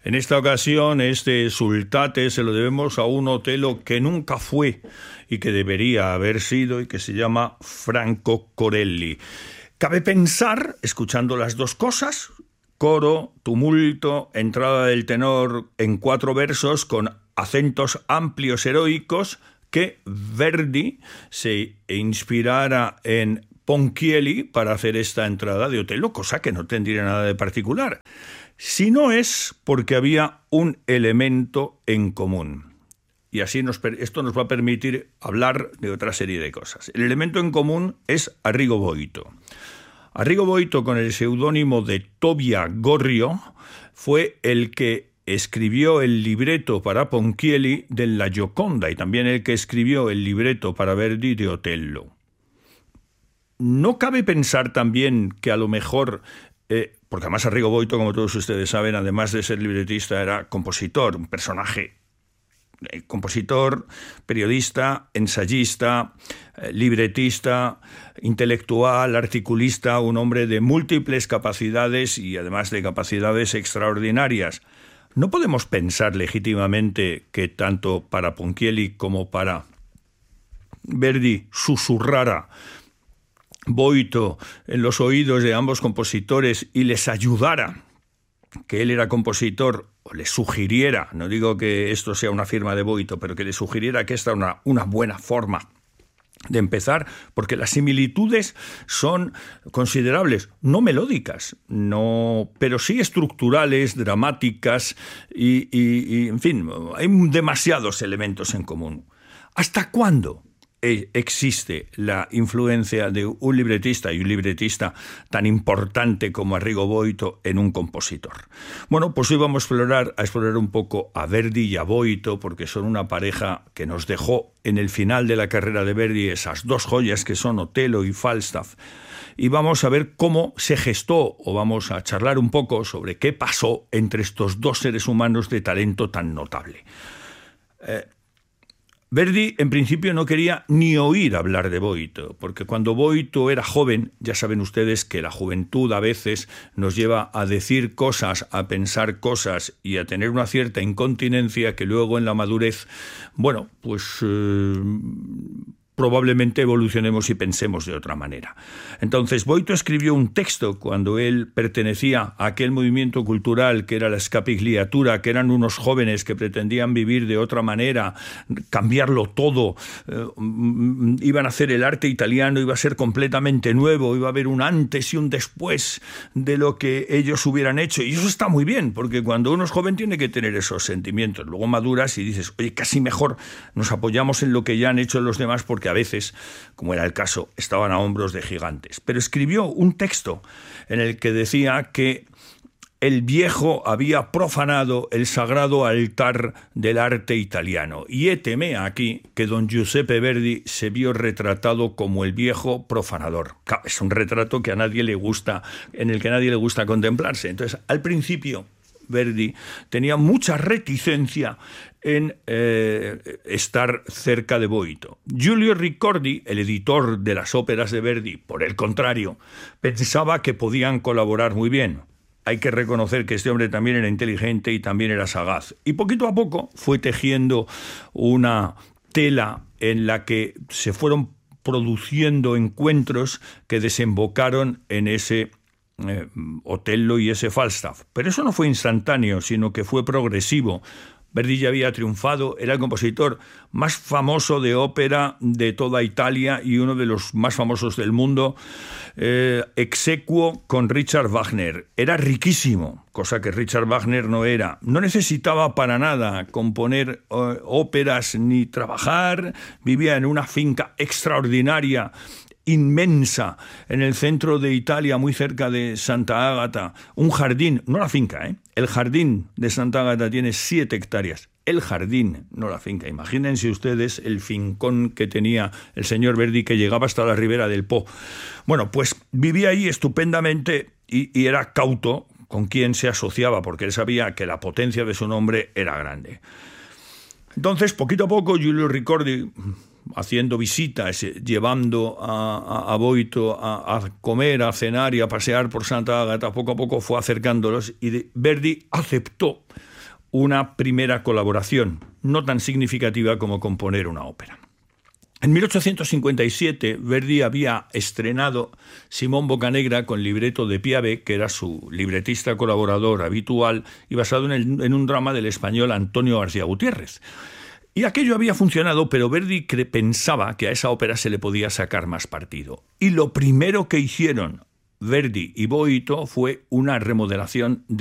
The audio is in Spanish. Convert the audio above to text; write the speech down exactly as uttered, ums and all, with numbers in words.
En esta ocasión, este sultate se lo debemos a un Otello que nunca fue y que debería haber sido y que se llama Franco Corelli. Cabe pensar, escuchando las dos cosas, coro, tumulto, entrada del tenor en cuatro versos con acentos amplios heroicos, que Verdi se inspirara en Ponchielli para hacer esta entrada de Otello, cosa que no tendría nada de particular. Si no es porque había un elemento en común. Y así nos, esto nos va a permitir hablar de otra serie de cosas. El elemento en común es Arrigo Boito. Arrigo Boito, con el seudónimo de Tobia Gorrio, fue el que escribió el libreto para Ponchielli de La Gioconda y también el que escribió el libreto para Verdi de Otello. No cabe pensar también que a lo mejor, eh, porque además Arrigo Boito, como todos ustedes saben, además de ser libretista, era compositor, un personaje, eh, compositor, periodista, ensayista, eh, libretista, intelectual, articulista, un hombre de múltiples capacidades y además de capacidades extraordinarias. No podemos pensar legítimamente que tanto para Ponchielli como para Verdi susurrara Boito en los oídos de ambos compositores y les ayudara, que él era compositor, o les sugiriera, no digo que esto sea una firma de Boito, pero que les sugiriera que esta era una, una buena forma de empezar, porque las similitudes son considerables, no melódicas, no, pero sí estructurales, dramáticas y, y, y, en fin, hay demasiados elementos en común. ¿Hasta cuándo existe la influencia de un libretista y un libretista tan importante como Arrigo Boito en un compositor? Bueno, pues hoy vamos a explorar, a explorar un poco a Verdi y a Boito, porque son una pareja que nos dejó en el final de la carrera de Verdi esas dos joyas que son Otello y Falstaff. Y vamos a ver cómo se gestó, o vamos a charlar un poco sobre qué pasó entre estos dos seres humanos de talento tan notable. Eh, Verdi, en principio, no quería ni oír hablar de Boito, porque cuando Boito era joven, ya saben ustedes que la juventud a veces nos lleva a decir cosas, a pensar cosas y a tener una cierta incontinencia que luego en la madurez, bueno, pues eh, probablemente evolucionemos y pensemos de otra manera. Entonces, Boito escribió un texto cuando él pertenecía a aquel movimiento cultural que era la Scapigliatura, que eran unos jóvenes que pretendían vivir de otra manera, cambiarlo todo, eh, iban a hacer el arte italiano, iba a ser completamente nuevo, iba a haber un antes y un después de lo que ellos hubieran hecho. Y eso está muy bien, porque cuando uno es joven tiene que tener esos sentimientos. Luego maduras y dices, oye, casi mejor nos apoyamos en lo que ya han hecho los demás, porque a veces, como era el caso, estaban a hombros de gigantes. Pero escribió un texto en el que decía que el viejo había profanado el sagrado altar del arte italiano. Y héteme aquí que don Giuseppe Verdi se vio retratado como el viejo profanador. Es un retrato que a nadie le gusta, en el que a nadie le gusta contemplarse. Entonces, al principio, Verdi tenía mucha reticencia en eh, estar cerca de Boito. Giulio Ricordi, el editor de las óperas de Verdi, por el contrario, pensaba que podían colaborar muy bien. Hay que reconocer que este hombre también era inteligente y también era sagaz. Y poquito a poco fue tejiendo una tela en la que se fueron produciendo encuentros que desembocaron en ese eh, Otello y ese Falstaff. Pero eso no fue instantáneo, sino que fue progresivo. Verdi ya había triunfado, era el compositor más famoso de ópera de toda Italia y uno de los más famosos del mundo, eh, execuo con Richard Wagner. Era riquísimo, cosa que Richard Wagner no era. No necesitaba para nada componer eh, óperas ni trabajar, vivía en una finca extraordinaria, inmensa, en el centro de Italia, muy cerca de Santa Ágata, un jardín, no la finca, ¿eh? El jardín de Santa Ágata tiene siete hectáreas, el jardín, no la finca. Imagínense ustedes el fincón que tenía el señor Verdi, que llegaba hasta la ribera del Po. Bueno, pues vivía ahí estupendamente y, y era cauto con quien se asociaba, porque él sabía que la potencia de su nombre era grande. Entonces, poquito a poco, Giulio Ricordi, haciendo visitas, llevando a, a, a Boito a, a comer, a cenar y a pasear por Santa Ágata, poco a poco fue acercándolos y de, Verdi aceptó una primera colaboración, no tan significativa como componer una ópera. En mil ochocientos cincuenta y siete, Verdi había estrenado Simón Boccanegra con libreto de Piave, que era su libretista colaborador habitual y basado en, el, en un drama del español Antonio García Gutiérrez. Y aquello había funcionado, pero Verdi pensaba que a esa ópera se le podía sacar más partido. Y lo primero que hicieron Verdi y Boito fue una remodelación de